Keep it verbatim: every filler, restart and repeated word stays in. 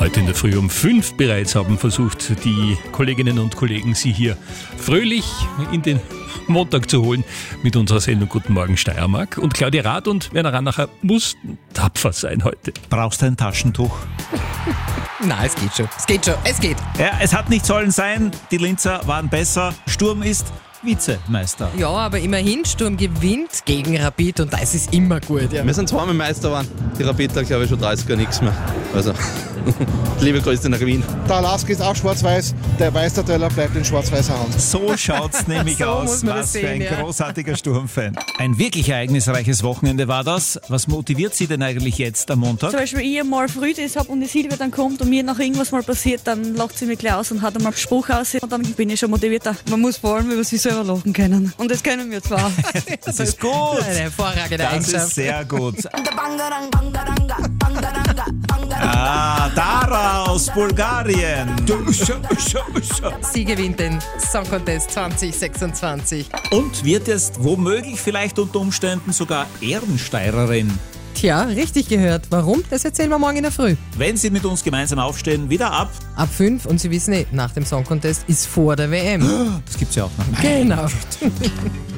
Heute in der Früh um fünf bereits haben versucht, die Kolleginnen und Kollegen Sie hier fröhlich in den Montag zu holen mit unserer Sendung Guten Morgen Steiermark. Und Claudia Rath und Werner Rannacher mussten tapfer sein heute. Brauchst du ein Taschentuch? Nein, es geht schon. Es geht schon. Es geht. Ja, es hat nicht sollen sein. Die Linzer waren besser. Sturm ist Vizemeister. Ja, aber immerhin, Sturm gewinnt gegen Rapid und das ist immer gut. Ja. Wir sind zweimal Meister geworden. Die Rapid hat, glaube ich, schon dreißig Jahre nichts mehr. Also, liebe Grüße nach Wien. Der Alaska ist auch schwarz-weiß, der Weißerteller bleibt in schwarz-weißer Hand. So schaut's nämlich So aus. muss man das Was für sehen, ein ja. großartiger Sturmfan. Ein wirklich ereignisreiches Wochenende war das. Was motiviert Sie denn eigentlich jetzt am Montag? Zum Beispiel, ich mal Frühdienst habe und die Silvia dann kommt und mir nach irgendwas mal passiert, dann lacht sie mich gleich aus und hat einmal einen Spruch aus und dann bin ich schon motivierter. Man muss vor allem über sich selber lachen können. Und das können wir zwar. Das ist gut. Eine hervorragende Das Eigenschaft. ist sehr gut. Ah, Dara aus Bulgarien. Sie gewinnt den Song Contest zwanzig sechsundzwanzig. Und wird jetzt womöglich vielleicht unter Umständen sogar Ehrensteirerin. Tja, richtig gehört. Warum? Das erzählen wir morgen in der Früh. Wenn Sie mit uns gemeinsam aufstehen, wieder ab. Ab fünf und Sie wissen eh, nach dem Song Contest ist vor der W M. Das gibt's ja auch noch. Genau.